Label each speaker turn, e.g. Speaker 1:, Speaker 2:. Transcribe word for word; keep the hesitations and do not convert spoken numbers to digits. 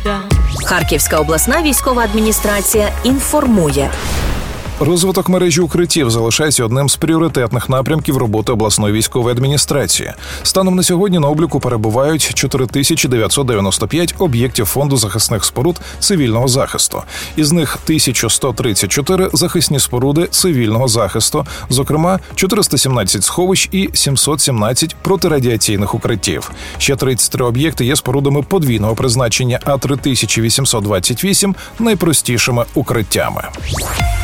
Speaker 1: Харківська обласна військова адміністрація інформує.
Speaker 2: Розвиток мережі укриттів залишається одним з пріоритетних напрямків роботи обласної військової адміністрації. Станом на сьогодні на обліку перебувають чотири тисячі дев'ятсот дев'яносто п'ять об'єктів фонду захисних споруд цивільного захисту. Із них тисяча сто тридцять чотири захисні споруди цивільного захисту, зокрема чотириста сімнадцять сховищ і сімсот сімнадцять протирадіаційних укриттів. Ще тридцять три об'єкти є спорудами подвійного призначення, а три тисячі вісімсот двадцять вісім – найпростішими укриттями.